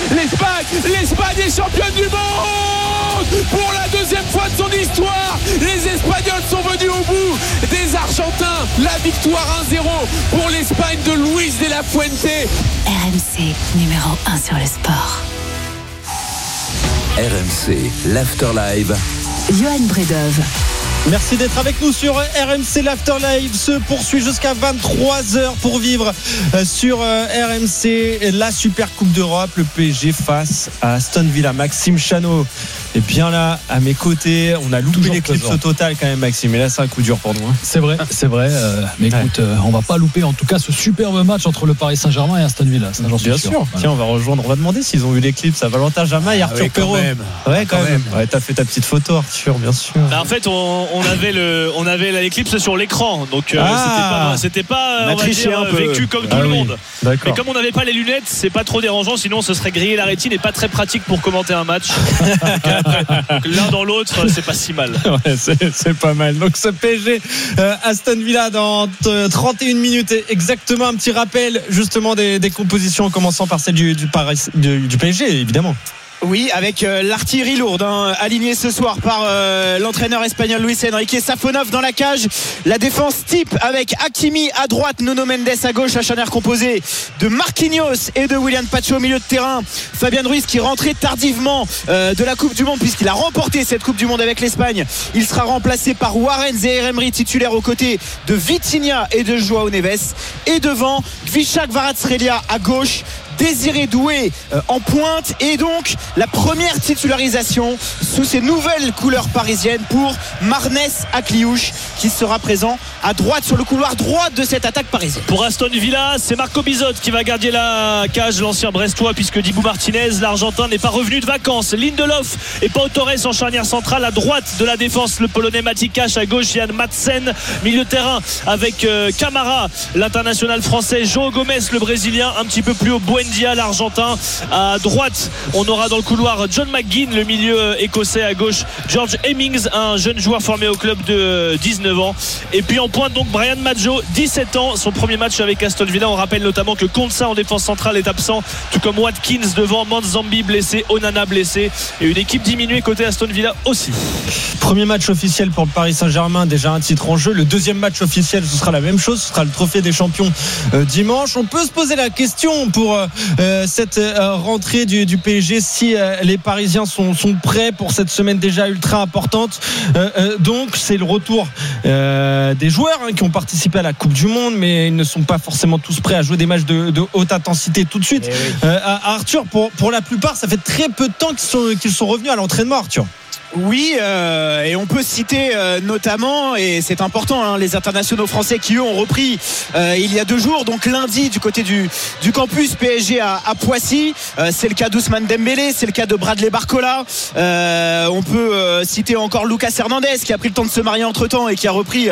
L'Espagne est championne du monde pour la deuxième fois de son histoire. Les Espagnols sont venus au bout des Argentins. La victoire 1-0 pour l'Espagne de Luis de la Fuente. RMC numéro 1 sur le sport. RMC, l'Afterlive. Johan Bredov. Merci d'être avec nous sur RMC. L'Afterlive se poursuit jusqu'à 23h pour vivre sur RMC la Super Coupe d'Europe. Le PSG face à Aston Villa. Maxime Chanot est bien là à mes côtés. On a loupé l'éclipse totale quand même, Maxime. Et là, c'est un coup dur pour nous. C'est vrai. Mais écoute, on va pas louper en tout cas ce superbe match entre le Paris Saint-Germain et Aston Villa. Ça, j'en suis bien sûr. Voilà. Tiens, on va demander s'ils ont eu l'éclipse à Valentin Jamin et Arthur Perrault. Quand même. Ouais, t'as fait ta petite photo, Arthur, bien sûr. En fait, on avait l'éclipse sur l'écran, donc c'était pas on va dire, vécu comme tout le monde. D'accord. Mais comme on n'avait pas les lunettes, c'est pas trop dérangeant, sinon ce serait griller la rétine et pas très pratique pour commenter un match. L'un dans l'autre, c'est pas si mal. Ouais, c'est pas mal. Donc ce PSG Aston Villa dans 31 minutes exactement. Un petit rappel justement des compositions en commençant par celle du PSG évidemment. Oui, avec l'artillerie lourde alignée ce soir par l'entraîneur espagnol Luis Enrique. Safonov dans la cage, la défense type avec Hakimi à droite, Nuno Mendes à gauche, la charnière composée de Marquinhos et de William Pacho au milieu de terrain. Fabien Ruiz qui rentrait tardivement de la Coupe du Monde puisqu'il a remporté cette Coupe du Monde avec l'Espagne. Il sera remplacé par Warren Zaïre-Emery, titulaire aux côtés de Vitinha et de Joao Neves. Et devant, Kvichak Kvaratskhelia à gauche, Désiré Doué en pointe, et donc la première titularisation sous ces nouvelles couleurs parisiennes pour Marnès Akliouche qui sera présent à droite sur le couloir droit de cette attaque parisienne. Pour Aston Villa, c'est Marco Bizotte qui va garder la cage, l'ancien Brestois, puisque Dibou Martinez, l'Argentin, n'est pas revenu de vacances. Lindelof et Pau Torres en charnière centrale. À droite de la défense, le Polonais Mati Cash, à gauche Yann Madsen, milieu de terrain avec Camara, l'international français, João Gomes, le Brésilien, un petit peu plus haut Buendia, l'Argentin. À droite, on aura dans le couloir John McGinn, le milieu écossais. À gauche, George Hemmings, un jeune joueur formé au club de 19 ans. Et puis en pointe donc Brian Maggio, 17 ans, son premier match avec Aston Villa. On rappelle notamment que Konsa en défense centrale est absent, tout comme Watkins devant, Manzambi blessé, Onana blessé, et une équipe diminuée côté Aston Villa aussi. Premier match officiel pour le Paris Saint-Germain, déjà un titre en jeu. Le deuxième match officiel, ce sera la même chose, ce sera le trophée des champions dimanche. On peut se poser la question pour cette rentrée du PSG, si les Parisiens sont prêts pour cette semaine déjà ultra importante. Donc c'est le retour des joueurs qui ont participé à la Coupe du Monde, mais ils ne sont pas forcément tous prêts à jouer des matchs de haute intensité tout de suite. Arthur, pour la plupart, ça fait très peu de temps qu'ils sont revenus à l'entraînement, Arthur. Oui, et on peut citer notamment, et c'est important, les internationaux français qui eux ont repris il y a 2 jours, donc lundi du côté du campus PSG à Poissy. C'est le cas d'Ousmane Dembélé, c'est le cas de Bradley Barcola. On peut citer encore Lucas Hernandez qui a pris le temps de se marier entre temps et qui a repris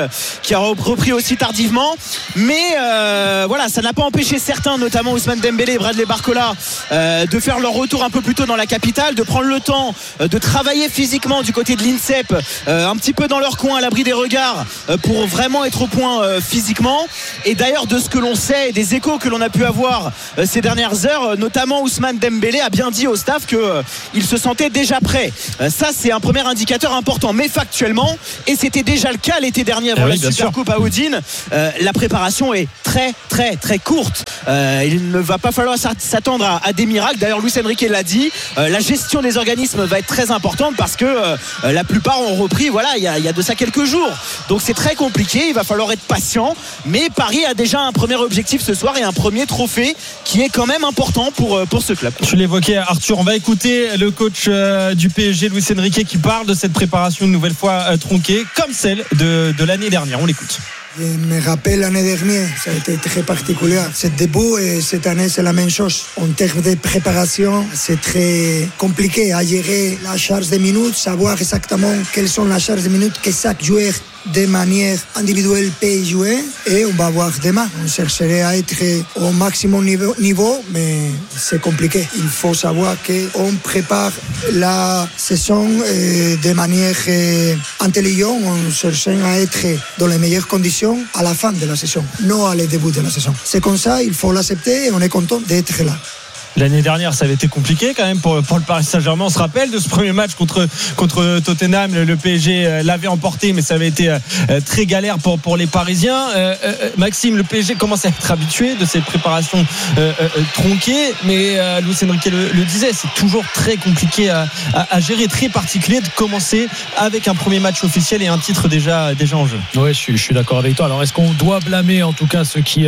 aussi tardivement. Mais voilà, ça n'a pas empêché certains, notamment Ousmane Dembélé et Bradley Barcola, de faire leur retour un peu plus tôt dans la capitale, de prendre le temps de travailler physiquement du côté de l'INSEP, un petit peu dans leur coin à l'abri des regards, pour vraiment être au point physiquement. Et d'ailleurs, de ce que l'on sait et des échos que l'on a pu avoir ces dernières heures, notamment Ousmane Dembélé a bien dit au staff qu'il se sentait déjà prêt. Ça, c'est un premier indicateur important, mais factuellement, et c'était déjà le cas l'été dernier avant la Supercoupe à Odin, la préparation est très très très courte. Il ne va pas falloir s'attendre à des miracles. D'ailleurs, Luis Enrique l'a dit, la gestion des organismes va être très importante parce que la plupart ont repris il y a de ça quelques jours, donc c'est très compliqué. Il va falloir être patient, mais Paris a déjà un premier objectif ce soir et un premier trophée qui est quand même important pour ce club. Tu l'évoquais, Arthur, on va écouter le coach du PSG, Luis Enrique, qui parle de cette préparation une nouvelle fois tronquée comme celle de l'année dernière. On l'écoute. Je me rappelle l'année dernière, ça a été très particulier. C'est début et cette année c'est la même chose. En termes de préparation, c'est très compliqué à gérer la charge de minutes, savoir exactement quelles sont les charges de minutes que chaque joueur de manière individuelle peut jouer, et on va voir demain. On chercherait à être au maximum niveau, mais c'est compliqué. Il faut savoir qu'on prépare la saison de manière intelligente, en cherchant à être dans les meilleures conditions à la fin de la saison, non à le début de la saison. C'est comme ça, il faut l'accepter et on est content d'être là. L'année dernière, ça avait été compliqué quand même pour le Paris Saint-Germain. On se rappelle de ce premier match contre Tottenham. Le PSG l'avait emporté, mais ça avait été très galère pour les Parisiens. Maxime, le PSG commence à être habitué de cette préparation tronquée, mais Luis Enrique le disait, c'est toujours très compliqué à gérer, très particulier de commencer avec un premier match officiel et un titre déjà en jeu. Oui, je suis d'accord avec toi. Alors, est-ce qu'on doit blâmer en tout cas ceux qui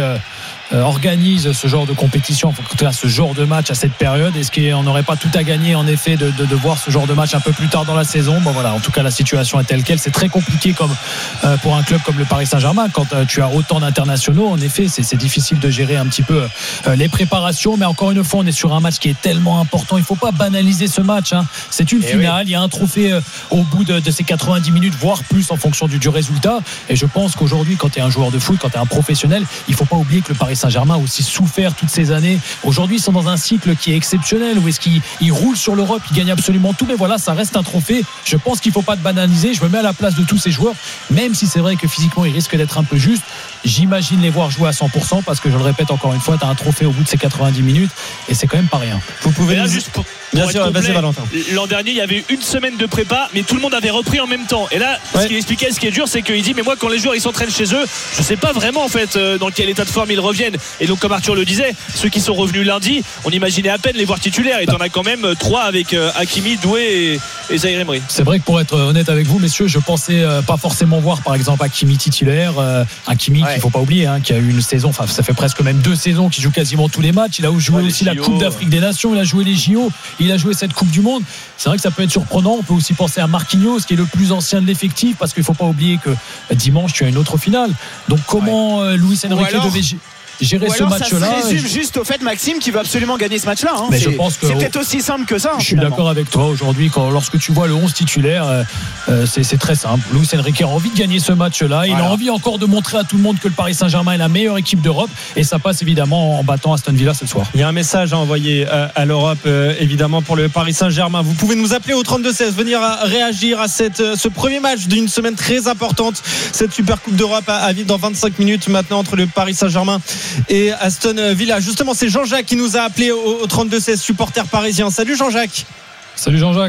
organise ce genre de compétition, en tout cas ce genre de match à cette période? Est-ce qu'on n'aurait pas tout à gagner en effet de voir ce genre de match un peu plus tard dans la saison? Bon voilà, en tout cas la situation est telle quelle. C'est très compliqué comme pour un club comme le Paris Saint-Germain quand tu as autant d'internationaux. En effet, c'est difficile de gérer un petit peu les préparations, mais encore une fois, on est sur un match qui est tellement important. Il ne faut pas banaliser ce match, hein. C'est une finale, oui. Il y a un trophée au bout de ces 90 minutes, voire plus en fonction du résultat. Et je pense qu'aujourd'hui, quand tu es un joueur de foot, quand tu es un professionnel, il ne faut pas oublier que le Paris Saint-Germain a aussi souffert toutes ces années. Aujourd'hui, ils sont dans un cycle qui est exceptionnel, où est-ce qu'ils roulent sur l'Europe, ils gagnent absolument tout, mais voilà, ça reste un trophée. Je pense qu'il ne faut pas te banaliser. Je me mets à la place de tous ces joueurs, même si c'est vrai que physiquement, ils risquent d'être un peu justes. J'imagine les voir jouer à 100%, parce que je le répète encore une fois, tu as un trophée au bout de ces 90 minutes, et c'est quand même pas rien. Vous pouvez là, juste pour bien sûr, complet, vas-y Valentin. L'an dernier, il y avait une semaine de prépa, mais tout le monde avait repris en même temps. Et là, ce qu'il expliquait, ce qui est dur, c'est qu'il dit, mais moi, quand les joueurs ils s'entraînent chez eux, je sais pas vraiment en fait dans quel état de forme ils reviennent. Et donc, comme Arthur le disait, ceux qui sont revenus lundi, on imaginait à peine les voir titulaires. Et t'en as quand même 3 avec Hakimi, Doué et Zaïre Emery. C'est vrai que pour être honnête avec vous, messieurs, je pensais pas forcément voir par exemple Hakimi titulaire. Hakimi, qu'il faut pas oublier, hein, qui a eu une saison, enfin ça fait presque même 2 saisons qu'il joue quasiment tous les matchs. Il a joué aussi la Coupe d'Afrique des Nations, il a joué les JO, il a joué cette Coupe du Monde. C'est vrai que ça peut être surprenant. On peut aussi penser à Marquinhos, qui est le plus ancien de l'effectif, parce qu'il faut pas oublier que dimanche tu as une autre finale. Donc comment Luis Enrique devait gérer ce match-là? Ça se résume juste au fait, Maxime, qui veut absolument gagner ce match-là, hein. Mais je pense que c'est peut-être aussi simple que ça, hein, je suis d'accord avec toi. Aujourd'hui, lorsque tu vois le 11 titulaire, c'est très simple. Luis Enrique a envie de gagner ce match-là. Il a envie encore de montrer à tout le monde que le Paris Saint-Germain est la meilleure équipe d'Europe, et ça passe évidemment en battant Aston Villa ce soir. Il y a un message à envoyer à l'Europe, évidemment, pour le Paris Saint-Germain. Vous pouvez nous appeler au 32-16, venir réagir à ce premier match d'une semaine très importante, cette Super Coupe d'Europe à vivre dans 25 minutes maintenant entre le Paris Saint-Germain et Aston Villa. Justement, c'est Jean-Jacques qui nous a appelé au 32-16, supporter parisien. Salut Jean-Jacques. Salut Jean-Jacques.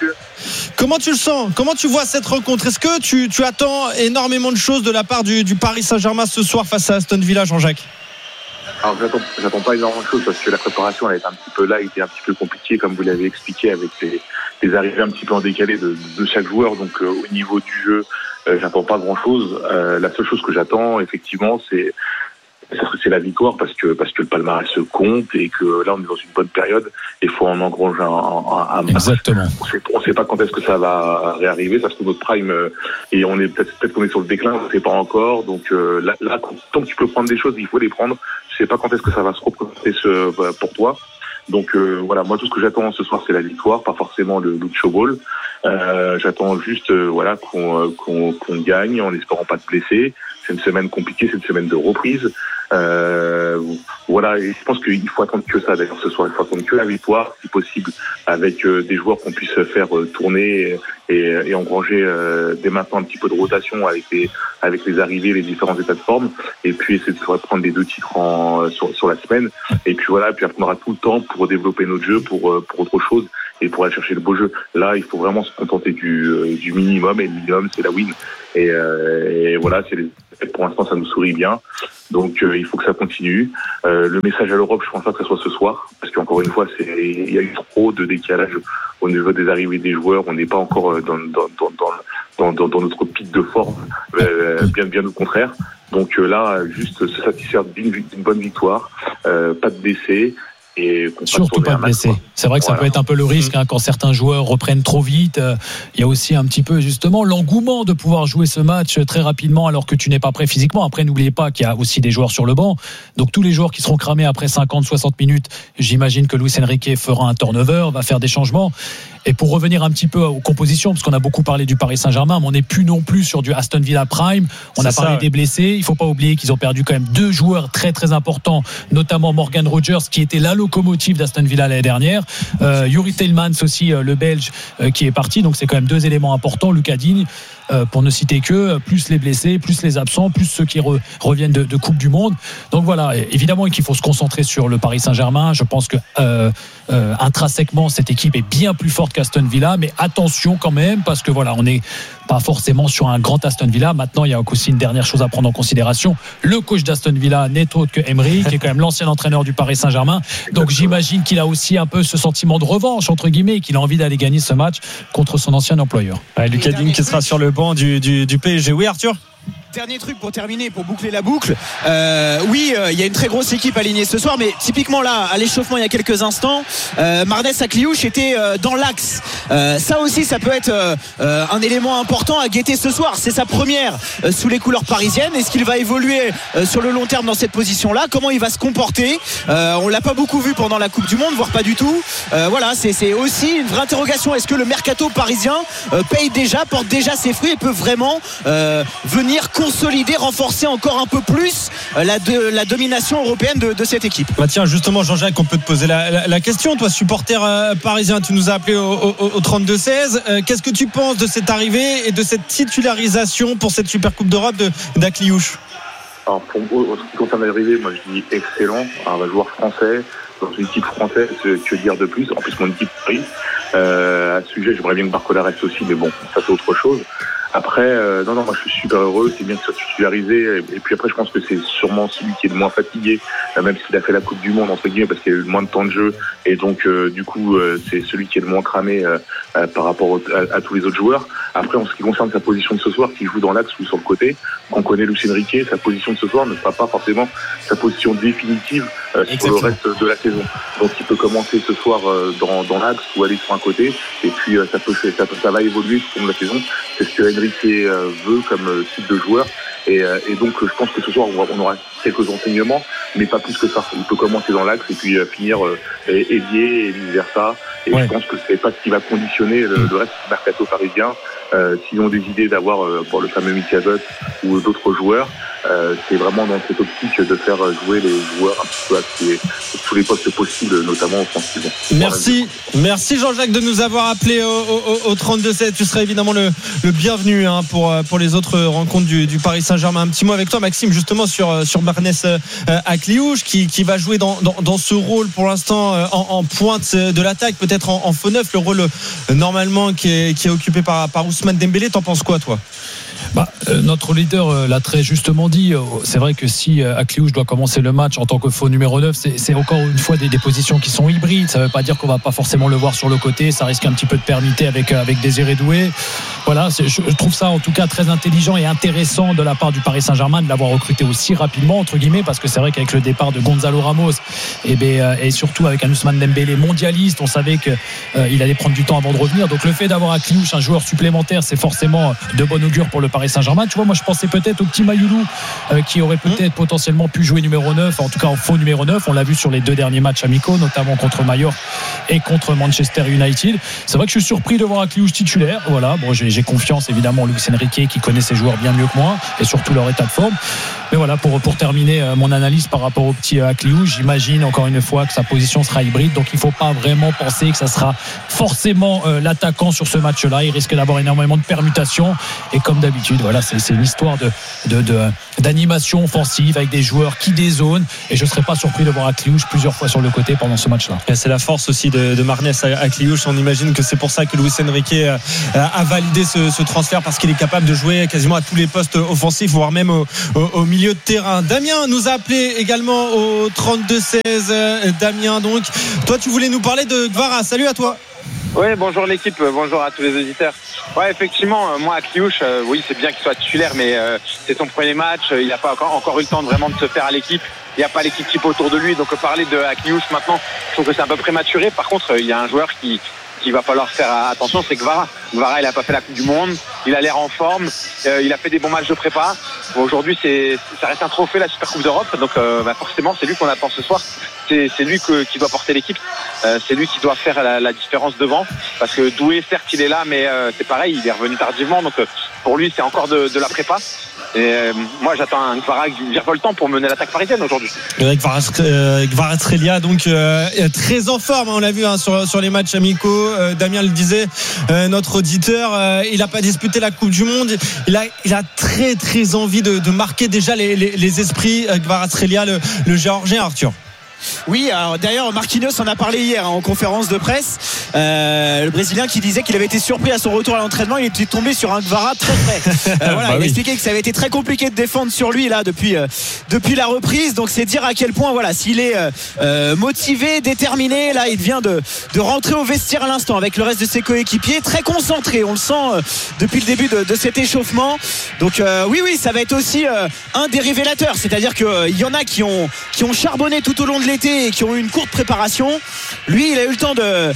Comment tu le sens? Comment tu vois cette rencontre? Est-ce que tu attends énormément de choses de la part du Paris Saint-Germain ce soir face à Aston Villa, Jean-Jacques? Alors j'attends pas énormément de choses, parce que la préparation elle est un petit peu là, elle était un petit peu compliquée, comme vous l'avez expliqué, avec les arrivées un petit peu en décalé de chaque joueur. Donc au niveau du jeu, j'attends pas grand chose. La seule chose que j'attends effectivement, c'est la victoire, parce que le palmarès se compte, et que là on est dans une bonne période, et il faut en engranger un exactement. On sait pas quand est-ce que ça va réarriver, ça se trouve notre prime, et on est peut-être qu'on est sur le déclin, on sait pas encore. Donc là tant que tu peux prendre des choses, il faut les prendre. Je sais pas quand est-ce que ça va se représenter pour toi. Donc voilà, moi tout ce que j'attends ce soir, c'est la victoire, pas forcément le Lucho Ball. J'attends juste qu'on gagne, en espérant pas de blesser. C'est une semaine compliquée, c'est une semaine de reprise. Voilà, et je pense qu'il faut attendre que ça d'ailleurs ce soir. Il faut attendre que la victoire, si possible, avec des joueurs qu'on puisse faire tourner et engranger dès maintenant un petit peu de rotation avec les arrivées, les différents états de forme, et puis essayer de prendre les 2 titres sur la semaine. Et puis voilà, puis après on aura tout le temps pour développer notre jeu, pour autre chose, et pour aller chercher le beau jeu. Là, il faut vraiment se contenter du minimum, et le minimum, c'est la win. Et voilà, pour l'instant, ça nous sourit bien. Donc, il faut que ça continue. Le message à l'Europe, je pense pas que ça soit ce soir, parce qu'encore une fois, il y a eu trop de décalage au niveau des arrivées des joueurs. On n'est pas encore dans notre pic de forme, bien au contraire. Donc là, juste se satisfaire d'une bonne victoire, pas de blessés. Et surtout pas blessé. C'est vrai que ça peut être un peu le risque, hein, quand certains joueurs reprennent trop vite. Il y a aussi un petit peu justement l'engouement de pouvoir jouer ce match très rapidement alors que tu n'es pas prêt physiquement. Après, n'oubliez pas qu'il y a aussi des joueurs sur le banc. Donc tous les joueurs qui seront cramés après 50-60 minutes, j'imagine que Luis Enrique fera un turnover, va faire des changements. Et pour revenir un petit peu aux compositions, parce qu'on a beaucoup parlé du Paris Saint-Germain, mais on n'est plus non plus sur du Aston Villa Prime. On a parlé des blessés. Il faut pas oublier qu'ils ont perdu quand même 2 joueurs très très importants, notamment Morgan Rogers, qui était la locomotive d'Aston Villa l'année dernière. Yuri Tielemans aussi, le Belge, qui est parti. Donc c'est quand même 2 éléments importants. Lucas Digne. pour ne citer que, plus les blessés, plus les absents, plus ceux qui reviennent de Coupe du Monde. Donc voilà, évidemment qu'il faut se concentrer sur le Paris Saint-Germain. Je pense que intrinsèquement cette équipe est bien plus forte qu'Aston Villa, mais attention quand même, parce que voilà, on n'est pas forcément sur un grand Aston Villa. Maintenant, il y a aussi une dernière chose à prendre en considération. Le coach d'Aston Villa n'est autre que Emery, qui est quand même l'ancien entraîneur du Paris Saint-Germain. Donc j'imagine qu'il a aussi un peu ce sentiment de revanche, entre guillemets, et qu'il a envie d'aller gagner ce match contre son ancien employeur. Lucas Digne qui sera sur le banc du PSG. Oui, Arthur ? Dernier truc pour terminer, pour boucler la boucle. Il y a une très grosse équipe alignée ce soir, mais typiquement là, à l'échauffement il y a quelques instants, Marnes Akliouche était dans l'axe. Ça aussi, ça peut être un élément important à guetter ce soir. C'est sa première sous les couleurs parisiennes. Est-ce qu'il va évoluer sur le long terme dans cette position-là ? Comment il va se comporter ? On l'a pas beaucoup vu pendant la Coupe du Monde, voire pas du tout. C'est aussi une vraie interrogation. Est-ce que le mercato parisien porte déjà ses fruits et peut vraiment venir consolider, renforcer encore un peu plus la domination européenne de cette équipe. Tiens, justement, Jean-Jacques, on peut te poser la question. Toi, supporter parisien, tu nous as appelé au 32-16. Qu'est-ce que tu penses de cette arrivée et de cette titularisation pour cette Super Coupe d'Europe d'Akliouche ? Alors, en ce qui concerne l'arrivée, moi je dis excellent. Un joueur français, dans une équipe française, que dire de plus ? En plus, mon équipe Paris. À ce sujet, j'aimerais bien que Barcola reste aussi, mais bon, ça c'est autre chose. Après, moi je suis super heureux, c'est bien que ça soit titularisé. Et puis après, je pense que c'est sûrement celui qui est le moins fatigué, même s'il a fait la Coupe du Monde entre guillemets, parce qu'il a eu le moins de temps de jeu. Et donc, du coup, c'est celui qui est le moins cramé par rapport à tous les autres joueurs. Après, en ce qui concerne sa position de ce soir, qui joue dans l'axe ou sur le côté, on connaît Luis Enrique, sa position de ce soir ne sera pas forcément sa position définitive sur le reste de la saison. Donc, il peut commencer ce soir dans l'axe ou aller sur un côté. Et puis, ça va évoluer tout au long de la saison. C'est ce que Enrique veut comme type de joueur. Et donc, je pense que ce soir, on aura quelques enseignements, mais pas plus que ça. Il peut commencer dans l'axe et puis finir ailier et vice-versa. Et je pense que c'est pas ce qui va conditionner le reste du mercato parisien. S'ils ont des idées d'avoir pour le fameux Mikazot ou d'autres joueurs, c'est vraiment dans cette optique de faire jouer les joueurs un petit peu à tous les postes possibles, notamment offensivement. Merci Jean-Jacques de nous avoir appelé au 32-7. Tu seras évidemment le bienvenu pour les autres rencontres du Paris Saint-Germain. Un petit mot avec toi, Maxime, justement sur Marnes Akliouche qui va jouer dans ce rôle pour l'instant en pointe de l'attaque, peut-être en faux neuf, le rôle normalement qui est occupé par Ousmane Dembélé. T'en penses quoi, toi ? Notre leader l'a très justement dit. C'est vrai que si Akliouche doit commencer le match en tant que faux numéro 9, c'est encore une fois des positions qui sont hybrides. Ça ne veut pas dire qu'on va pas forcément le voir sur le côté. Ça risque un petit peu de permiter avec Désiré Doué. Voilà, je trouve ça en tout cas très intelligent et intéressant de la part du Paris Saint-Germain de l'avoir recruté aussi rapidement, entre guillemets, parce que c'est vrai qu'avec le départ de Gonzalo Ramos et surtout avec un Ousmane Dembélé mondialiste, on savait qu'il allait prendre du temps avant de revenir. Donc le fait d'avoir Akliouche, un joueur supplémentaire, c'est forcément de bon augure pour le Paris Saint-Germain. Tu vois, moi je pensais peut-être au petit Mayoulou qui aurait peut-être potentiellement pu jouer numéro 9, en tout cas en faux numéro 9. On l'a vu sur les 2 derniers matchs amicaux, notamment contre Mallorca et contre Manchester United. C'est vrai que je suis surpris de voir Akliouche titulaire. Voilà, bon, j'ai confiance évidemment en Luis Enrique qui connaît ses joueurs bien mieux que moi et surtout leur état de forme. Mais voilà, pour terminer mon analyse par rapport au petit Akliouche, j'imagine encore une fois que sa position sera hybride, donc il ne faut pas vraiment penser que ça sera forcément l'attaquant sur ce match-là. Il risque d'avoir énormément de permutations et comme d'habitude, voilà, c'est une histoire d'animation offensive avec des joueurs qui dézonent, et je ne serais pas surpris de voir Akliouche plusieurs fois sur le côté pendant ce match-là. Et c'est la force aussi de Marnes Akliouche. On imagine que c'est pour ça que Luis Enrique a validé ce transfert, parce qu'il est capable de jouer quasiment à tous les postes offensifs, voire même au milieu de terrain. Damien nous a appelé également au 32-16. Damien, donc toi tu voulais nous parler de Kvara. Salut à toi. Oui, bonjour l'équipe, bonjour à tous les auditeurs. Ouais, effectivement, moi Akliouche, oui, c'est bien qu'il soit titulaire, mais c'est son premier match, il n'a pas encore eu le temps de vraiment de se faire à l'équipe. Il n'y a pas l'équipe type autour de lui, donc parler de Akliouche maintenant, je trouve que c'est un peu prématuré. Par contre, il y a un joueur qui va falloir faire attention, c'est Kvara. Kvara, il n'a pas fait la Coupe du Monde, il a l'air en forme, il a fait des bons matchs de prépa. Bon, aujourd'hui, ça reste un trophée, la Super Coupe d'Europe, donc forcément, c'est lui qu'on attend ce soir. C'est lui qui doit porter l'équipe, c'est lui qui doit faire la différence devant, parce que Doué, certes, il est là, mais c'est pareil, il est revenu tardivement, donc pour lui, c'est encore de la prépa. Et moi, j'attends un Kvara virevoltant pour mener l'attaque parisienne aujourd'hui. Avec Kvaratskhelia, donc très en forme, on l'a vu sur les matchs amicaux. Damien le disait, notre auditeur, il n'a pas disputé la Coupe du Monde. Il a très très envie de marquer déjà les esprits. Kvaratskhelia, le Géorgien, Arthur. Oui, alors d'ailleurs Marquinhos en a parlé hier en conférence de presse, le Brésilien qui disait qu'il avait été surpris à son retour à l'entraînement, il était tombé sur un Kvara très près. Voilà, il a expliqué que ça avait été très compliqué de défendre sur lui là depuis la reprise, donc c'est dire à quel point voilà, s'il est motivé, déterminé, là il vient de rentrer au vestiaire à l'instant avec le reste de ses coéquipiers, très concentré, on le sent depuis le début de cet échauffement. Donc oui, ça va être aussi un des révélateurs, c'est-à-dire qu'il y en a qui ont charbonné tout au long de l'été et qui ont eu une courte préparation. Lui, il a eu le temps de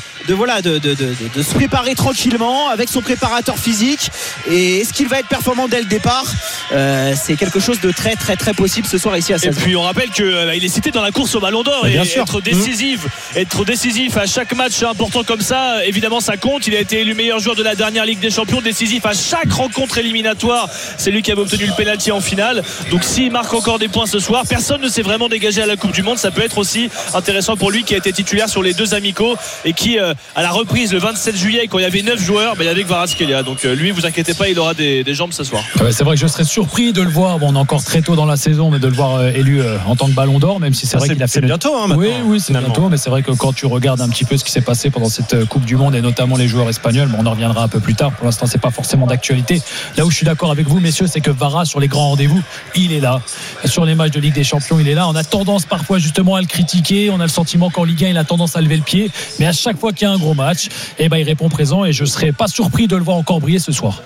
se préparer tranquillement avec son préparateur physique. Et est-ce qu'il va être performant dès le départ? C'est quelque chose de très très très possible ce soir ici à Salzbourg. Et puis on rappelle qu'il est cité dans la course au Ballon d'Or, et être décisif à chaque match important comme ça, évidemment ça compte. Il a été élu meilleur joueur de la dernière Ligue des Champions, décisif à chaque rencontre éliminatoire. C'est lui qui avait obtenu le pénalty en finale. Donc s'il marque encore des points ce soir, personne ne s'est vraiment dégagé à la Coupe du Monde. Ça peut être aussi intéressant pour lui, qui a été titulaire sur les 2 amicaux et qui à la reprise le 27 juillet, quand il y avait 9 joueurs, il y avait Kvaratskhelia. Donc lui, vous inquiétez pas, il aura des jambes ce soir. C'est vrai que je serais surpris de le voir, on est encore très tôt dans la saison, mais de le voir élu en tant que Ballon d'Or, même si c'est vrai qu'il a fait bientôt maintenant. Oui, c'est bientôt, mais c'est vrai que quand tu regardes un petit peu ce qui s'est passé pendant cette Coupe du Monde et notamment les joueurs espagnols, on en reviendra un peu plus tard, pour l'instant c'est pas forcément d'actualité. Là où je suis d'accord avec vous messieurs, c'est que Kvara sur les grands rendez-vous, il est là. Sur les matchs de Ligue des Champions, il est là. On a tendance parfois justement à le critiquer, on a le sentiment qu'en Ligue 1 il a tendance à lever le pied, mais à chaque fois qu'il y a un gros match, il répond présent, et je ne serais pas surpris de le voir encore briller ce soir.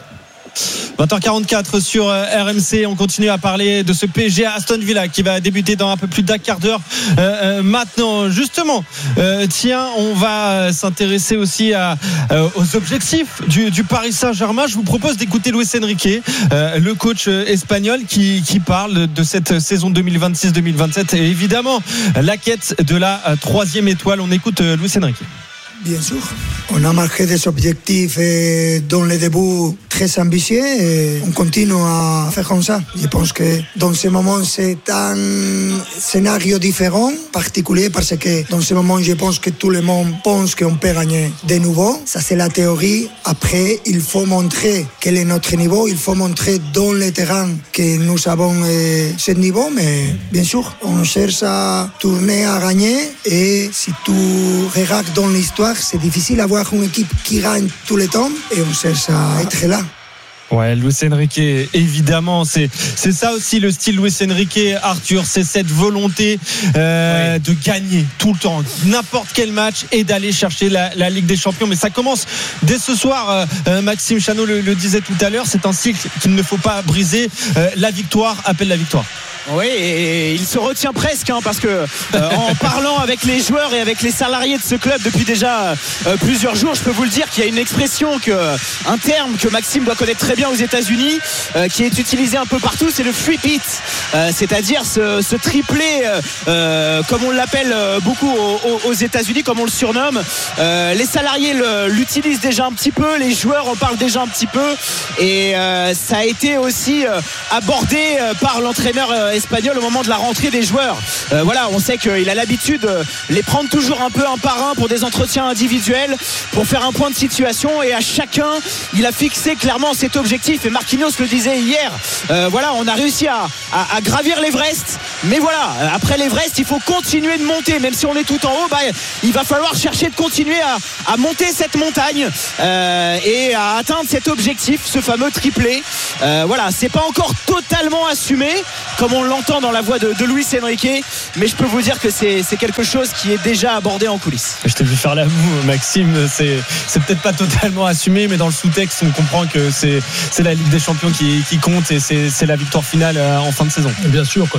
20h44 sur RMC. On continue à parler de ce PSG à Aston Villa qui va débuter dans un peu plus d'un quart d'heure maintenant. Justement, on va s'intéresser aussi aux objectifs du Paris Saint-Germain. Je vous propose d'écouter Luis Enrique, le coach espagnol, qui parle de cette saison 2026-2027 et évidemment la quête de la 3e étoile. On écoute Luis Enrique. Bien sûr, on a marqué des objectifs dans le début très ambitieux et on continue à faire comme ça. Je pense que dans ce moment, c'est un scénario différent, particulier, parce que dans ce moment, je pense que tout le monde pense qu'on peut gagner de nouveau. Ça, c'est la théorie. Après, il faut montrer quel est notre niveau. Il faut montrer dans le terrain que nous avons ce niveau. Mais bien sûr, on cherche à tourner, à gagner. Et si tu regardes dans l'histoire, c'est difficile d'avoir une équipe qui gagne tout le temps et on cherche à être là. Ouais, Luis Enrique, évidemment, c'est ça aussi le style Luis Enrique, Arthur, c'est cette volonté de gagner tout le temps, n'importe quel match, et d'aller chercher la Ligue des Champions. Mais ça commence dès ce soir, Maxime Chanot le disait tout à l'heure, c'est un cycle qu'il ne faut pas briser. La victoire appelle la victoire. Oui, et il se retient presque parce que en parlant avec les joueurs et avec les salariés de ce club depuis déjà plusieurs jours, je peux vous le dire qu'il y a une expression, un terme que Maxime doit connaître très bien aux États-Unis, qui est utilisé un peu partout, c'est le free hit, c'est-à-dire ce triplé, comme on l'appelle beaucoup aux États-Unis, comme on le surnomme. Les salariés l'utilisent déjà un petit peu, les joueurs en parlent déjà un petit peu, et ça a été aussi abordé par l'entraîneur espagnol au moment de la rentrée des joueurs. Voilà, on sait qu'il a l'habitude de les prendre toujours un peu un par un pour des entretiens individuels, pour faire un point de situation, et à chacun il a fixé clairement cet objectif, et Marquinhos le disait hier, voilà, on a réussi à gravir l'Everest, mais voilà, après l'Everest il faut continuer de monter, même si on est tout en haut, il va falloir chercher de continuer à monter cette montagne et à atteindre cet objectif, ce fameux triplé. Voilà, c'est pas encore totalement assumé comme on l'entend dans la voix de Luis Enrique, mais je peux vous dire que c'est quelque chose qui est déjà abordé en coulisses. Je t'ai vu faire la moue, Maxime, c'est peut-être pas totalement assumé, mais dans le sous-texte on comprend que c'est la Ligue des Champions qui compte, et c'est la victoire finale en fin de saison. Bien sûr, quand tu regardes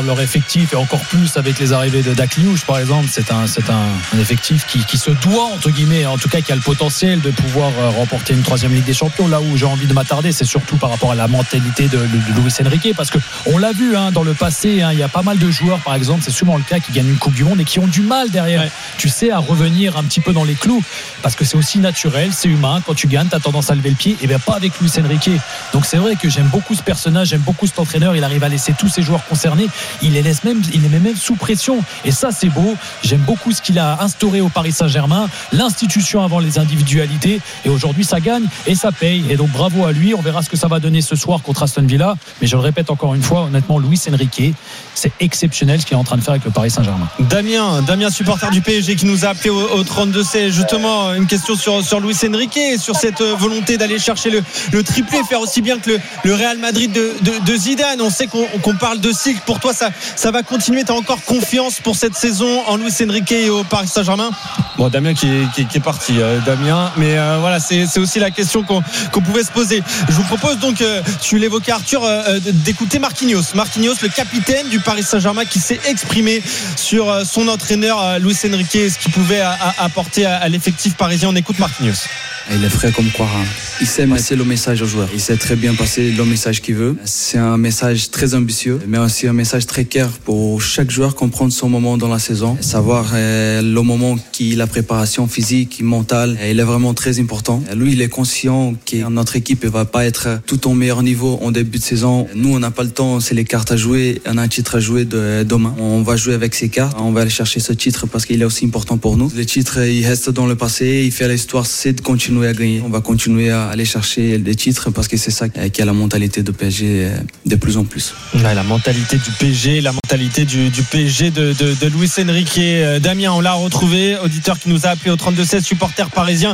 leur effectif et encore plus avec les arrivées de Dakliouche par exemple, c'est un effectif qui se doit entre guillemets, en tout cas qui a le potentiel de pouvoir remporter une 3e Ligue des Champions. Là où j'ai envie de m'attarder, c'est surtout par rapport à la mentalité de Luis Enrique, parce que on l'a vu dans le passé, il y a pas mal de joueurs par exemple, c'est souvent le cas, qui gagnent une Coupe du Monde et qui ont du mal derrière, tu sais, à revenir un petit peu dans les clous, parce que c'est aussi naturel, c'est humain. Quand tu gagnes, tu as tendance à lever le pied, et bien pas avec Luis Enrique. Donc c'est vrai que j'aime beaucoup ce personnage, j'aime beaucoup cet entraîneur. Il arrive à laisser tous ses joueurs concernés, il les met même sous pression, et ça c'est beau. J'aime beaucoup ce qu'il a instauré au Paris Saint-Germain, l'institution avant les individualités, et aujourd'hui ça gagne et ça paye, et donc bravo à lui. On verra ce que ça va donner ce soir contre Aston Villa, mais je le répète encore une fois, honnêtement, Luis Enrique, c'est exceptionnel ce qu'il est en train de faire avec le Paris Saint-Germain. Damien, supporter du PSG, qui nous a appelé au 32-16. Justement, une question sur Luis Enrique, sur cette volonté d'aller chercher le triplé, faire aussi bien que le Real Madrid de Zidane. On sait qu'on parle de cycle. Pour toi, ça va continuer. Tu as encore confiance pour cette saison en Luis Enrique et au Paris Saint-Germain? Bon, Damien qui est parti, Damien. Mais voilà, c'est aussi la question qu'on pouvait se poser. Je vous propose donc, tu l'évoquais Arthur, d'écouter Marquinhos, le capitaine du Paris Saint-Germain, qui s'est exprimé sur son entraîneur Luis Enrique, ce qu'il pouvait apporter à l'effectif parisien. On écoute Marquinhos. Il est frais comme quoi. Il sait passer le message aux joueurs. Il sait très bien passer le message qu'il veut. C'est un message très ambitieux, mais aussi un message très clair pour chaque joueur, comprendre son moment dans la saison, savoir le moment la préparation physique, mentale. Il est vraiment très important. Lui, il est conscient que notre équipe ne va pas être tout au meilleur niveau en début de saison. Nous, on n'a pas le temps, c'est les cartes à jouer. On a un titre à jouer demain. On va jouer avec ces cartes. On va aller chercher ce titre parce qu'il est aussi important pour nous. Le titre, il reste dans le passé. Il fait l'histoire, c'est de continuer à gagner. On va continuer à aller chercher des titres parce que c'est ça qui a la mentalité de PSG de plus en plus. La mentalité du PSG, la mentalité du PSG de Luis Enrique. Damien, on l'a retrouvé, auditeur qui nous a appelé au 32-16, supporter parisien.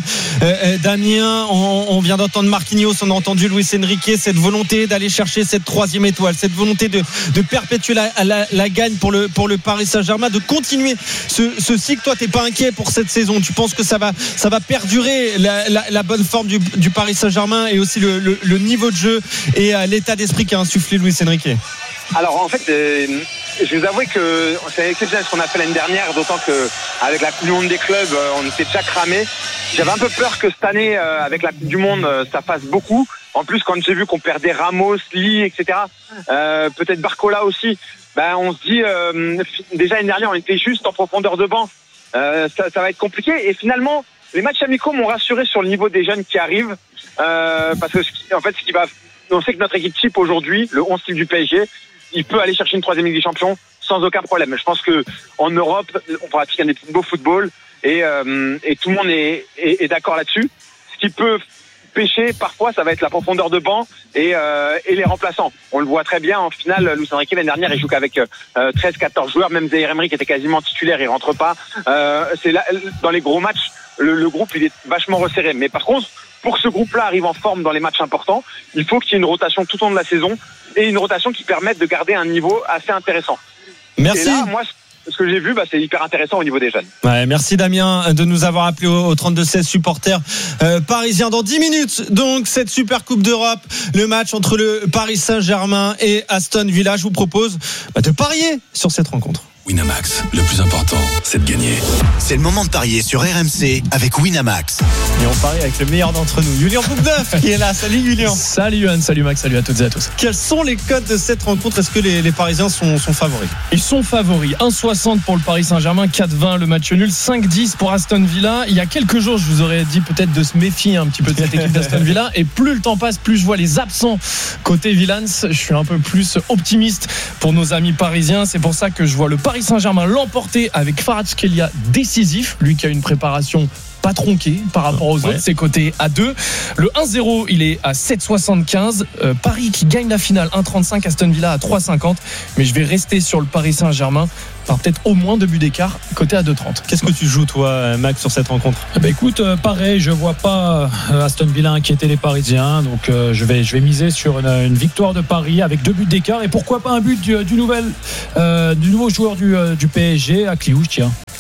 Damien, on vient d'entendre Marquinhos, on a entendu Luis Enrique, cette volonté d'aller chercher cette 3e étoile, cette volonté de perpétuer la gagne pour le Paris Saint-Germain, de continuer ce cycle. Toi, t'es pas inquiet pour cette saison? Tu penses que ça va perdurer la bonne forme du Paris Saint-Germain, et aussi le niveau de jeu et l'état d'esprit qu'a insufflé Luis Enrique? Alors en fait, je vous avoue que c'est exceptionnel ce qu'on a fait l'année dernière, d'autant qu'avec la Coupe du Monde des clubs, on était déjà cramé. J'avais un peu peur que cette année, avec la Coupe du Monde, ça fasse beaucoup. En plus, quand j'ai vu qu'on perdait Ramos, Lee, etc., peut-être Barcola aussi, on se dit, déjà l'année dernière, on était juste en profondeur de banc. Ça va être compliqué. Et finalement, les matchs amicaux m'ont rassuré sur le niveau des jeunes qui arrivent, parce que en fait, on sait que notre équipe type aujourd'hui, le 11 type du PSG, il peut aller chercher une 3e Ligue des Champions sans aucun problème. Je pense que en Europe, on pratique un beau football, et tout le monde est d'accord là-dessus. Ce qui peut pêcher parfois, ça va être la profondeur de banc et les remplaçants. On le voit très bien en finale. Luis Enrique l'année dernière, il joue qu'avec 13-14 joueurs. Même Zaïre Emery qui était quasiment titulaire, il rentre pas. C'est là, dans les gros matchs, le groupe il est vachement resserré. Mais par contre, pour que ce groupe-là arrive en forme dans les matchs importants, il faut qu'il y ait une rotation tout au long de la saison, et une rotation qui permette de garder un niveau assez intéressant. Merci. Et là, moi, ce que j'ai vu, c'est hyper intéressant au niveau des jeunes. Ouais, merci Damien de nous avoir appelé au 32-16, supporter parisien. Dans 10 minutes, donc, cette Super Coupe d'Europe, le match entre le Paris Saint-Germain et Aston Villa. Je vous propose de parier sur cette rencontre. Winamax, le plus important, c'est de gagner. C'est le moment de parier sur RMC avec Winamax. Et on parie avec le meilleur d'entre nous, Julien Boubneuf, qui est là. Salut Julien. Salut Yann, salut Max, salut à toutes et à tous. Quels sont les codes de cette rencontre? Est-ce que les Parisiens sont favoris? Ils sont favoris. 1,60 pour le Paris Saint-Germain, 4,20 le match nul, 5,10 pour Aston Villa. Il y a quelques jours, je vous aurais dit peut-être de se méfier un petit peu de cette équipe d'Aston Villa. Et plus le temps passe, plus je vois les absents côté Villans. Je suis un peu plus optimiste pour nos amis parisiens. C'est pour ça que je vois le Paris Saint-Germain l'emporter avec Kvaratskhelia décisif, lui qui a une préparation pas tronqué par rapport aux autres, c'est coté à 2. Le 1-0, il est à 7,75. Paris qui gagne la finale, 1,35. Aston Villa à 3,50. Mais je vais rester sur le Paris Saint-Germain par peut-être au moins 2 buts d'écart, coté à 2,30. Qu'est-ce que tu joues toi, Max, sur cette rencontre? Écoute, pareil, je vois pas Aston Villa inquiéter les Parisiens, donc je vais miser sur une victoire de Paris avec 2 buts d'écart, et pourquoi pas un but du nouveau joueur du PSG, Akliouche, tiens.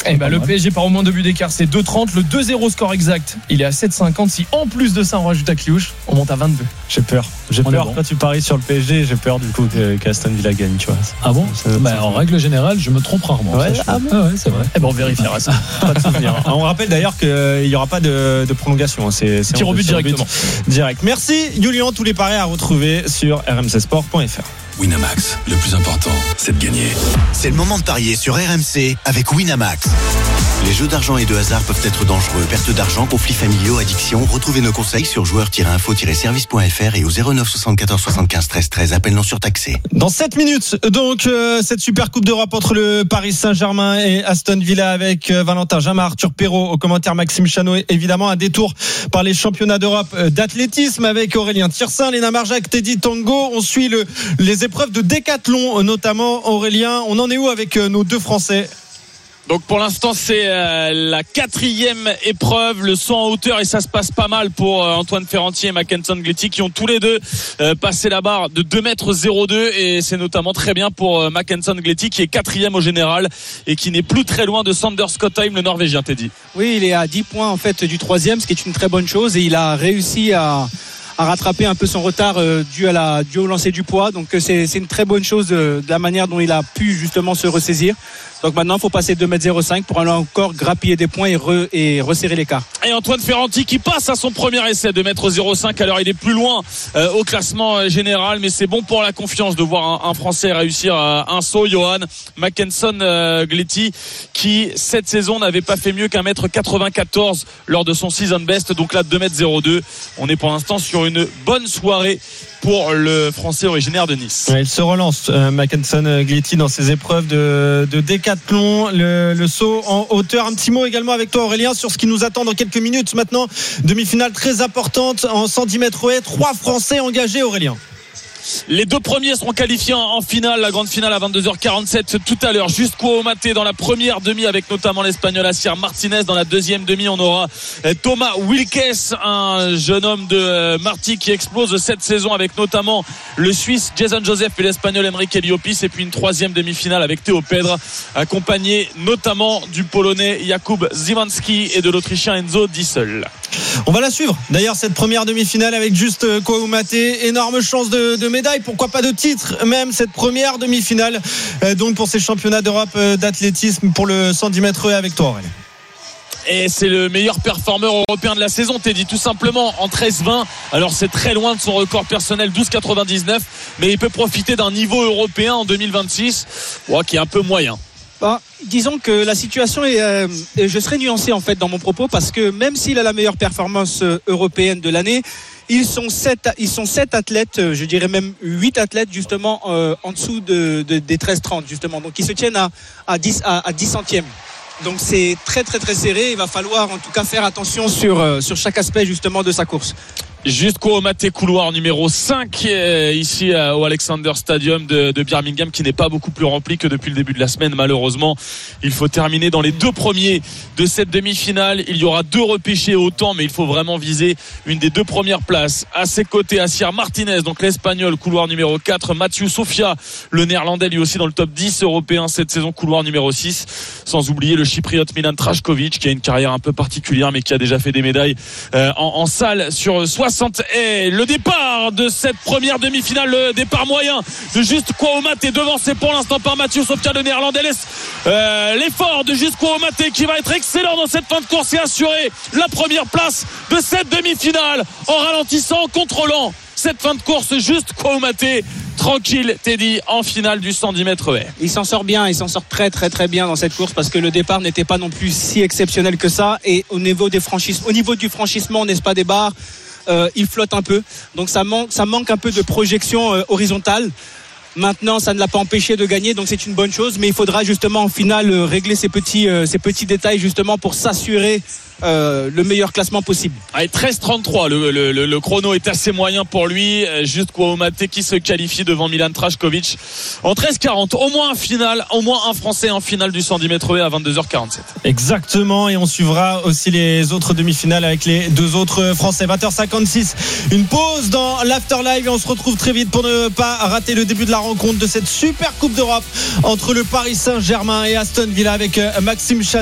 Le PSG part au moins 2 buts d'écart, c'est 2,30. Le 2-0 score exact, il est à 7,50. Si en plus de ça on rajoute Akliouche, on monte à 22. J'ai peur. Quand tu paries sur le PSG, j'ai peur du coup qu'Aston Villa gagne, tu vois. Ah bon? En règle générale, je me trompe rarement. Ouais, c'est vrai. On vérifiera ça. Pas de souvenir. On rappelle d'ailleurs qu'il n'y aura pas de prolongation. C'est tir au but directement. Direct. Merci Julien. Tous les paris à retrouver sur rmcsport.fr. Winamax, le plus important, c'est de gagner. C'est le moment de parier sur RMC avec Winamax. Les jeux d'argent et de hasard peuvent être dangereux. Perte d'argent, conflits familiaux, addiction. Retrouvez nos conseils sur joueurs-info-service.fr et au 09 74 75 13 13. Appel non surtaxé. Dans 7 minutes, donc, cette super Coupe d'Europe entre le Paris Saint-Germain et Aston Villa avec Valentin Jamin, Arthur Perrault, au commentaire Maxime Chanot. Évidemment, un détour par les championnats d'Europe d'athlétisme avec Aurélien Thirsin, Léna Marjac, Teddy Tango. On suit les épreuves de décathlon, notamment. Aurélien, on en est où avec nos deux Français? Donc pour l'instant c'est la 4e épreuve, le saut en hauteur, et ça se passe pas mal pour Antoine Ferranti et Mackenson Gletti qui ont tous les deux passé la barre de 2,02 m, et c'est notamment très bien pour Mackenson Gletti qui est 4e au général et qui n'est plus très loin de Sander Skottheim, le Norvégien. Teddy. Oui, il est à 10 points en fait du 3e, ce qui est une très bonne chose, et il a réussi à rattraper un peu son retard dû au lancer du poids. Donc c'est une très bonne chose de la manière dont il a pu justement se ressaisir. Donc maintenant il faut passer 2,05 m pour aller encore grappiller des points et resserrer l'écart. Et Antoine Ferranti qui passe à son premier essai, 2,05 m. Alors il est plus loin au classement général, mais c'est bon pour la confiance de voir un Français réussir un saut. Johan Mackenson Gletti qui cette saison n'avait pas fait mieux qu'1,94 m lors de son season best. Donc là 2,02 m. On est pour l'instant sur une bonne soirée pour le Français originaire de Nice. Ouais, il se relance, Mackenson Gletti, dans ses épreuves de décathlon, le saut en hauteur. Un petit mot également avec toi Aurélien sur ce qui nous attend dans quelques minutes maintenant. Demi-finale très importante en 110 mètres haies. 3 Français engagés, Aurélien. Les 2 premiers seront qualifiés en finale, la grande finale à 22h47 tout à l'heure. Jusqu'au maté dans la première demi avec notamment l'Espagnol Asier Martinez. Dans la deuxième demi, on aura Thomas Wilkes, un jeune homme de Martigues qui explose cette saison avec notamment le Suisse Jason Joseph et l'Espagnol Enrique Eliopis. Et puis une 3e demi-finale avec Théo Pedre, accompagné notamment du Polonais Jakub Zimanski et de l'Autrichien Enzo Diesel. On va la suivre. D'ailleurs, cette première demi-finale avec juste Koumaté, énorme chance de médaille, pourquoi pas de titre, même cette première demi-finale. Donc pour ces championnats d'Europe d'athlétisme pour le 110 mètres avec toi, Aurélien. Et c'est le meilleur performeur européen de la saison, Teddy, tout simplement en 13,20. Alors c'est très loin de son record personnel 12,99, mais il peut profiter d'un niveau européen en 2026 qui est un peu moyen. Disons que la situation est, je serai nuancé en fait dans mon propos, parce que même s'il a la meilleure performance européenne de l'année, ils sont 7 athlètes, je dirais même 8 athlètes justement en dessous des 13,30 justement. Donc ils se tiennent à 10 centièmes. Donc c'est très très très serré. Il va falloir en tout cas faire attention sur chaque aspect justement de sa course. Jusqu'au maté couloir numéro 5 ici au Alexander Stadium de Birmingham, qui n'est pas beaucoup plus rempli que depuis le début de la semaine malheureusement. Il faut terminer dans les 2 premiers de cette demi-finale. Il y aura 2 repêchés autant, mais il faut vraiment viser une des 2 premières places. À ses côtés, Asier Martinez, donc l'Espagnol, couloir numéro 4. Mathieu Sofia, le Néerlandais, lui aussi dans le top 10 européen cette saison, couloir numéro 6. Sans oublier le Chypriote Milan Trajkovic, qui a une carrière un peu particulière mais qui a déjà fait des médailles en salle sur 60. Et le départ de cette première demi-finale, le départ moyen de Just Koumaté, devancé pour l'instant par Mathieu Sofia, le Néerlandais. L'effort de Just Koumaté qui va être excellent dans cette fin de course et assurer la première place de cette demi-finale en ralentissant, en contrôlant cette fin de course. Just Koumaté, tranquille, Teddy, en finale du 110 mètres haies. Il s'en sort bien, il s'en sort très très très bien dans cette course, parce que le départ n'était pas non plus si exceptionnel que ça, et au niveau du franchissement, n'est-ce pas, des barres, il flotte un peu, donc ça manque un peu de projection horizontale. Maintenant, ça ne l'a pas empêché de gagner, donc c'est une bonne chose, mais il faudra justement en finale régler ces petits détails justement pour s'assurer le meilleur classement possible. Allez, 13,33, le chrono est assez moyen pour lui. Juste Koumaté qui se qualifie devant Milan Trajkovic en 13,40. Au moins un Français en finale du 110 mètres haies à 22h47. Exactement, et on suivra aussi les autres demi-finales avec les 2 autres Français. 20h56, une pause dans l'Afterlive, et on se retrouve très vite pour ne pas rater le début de la rencontre de cette super Coupe d'Europe entre le Paris Saint-Germain et Aston Villa avec Maxime Chanot.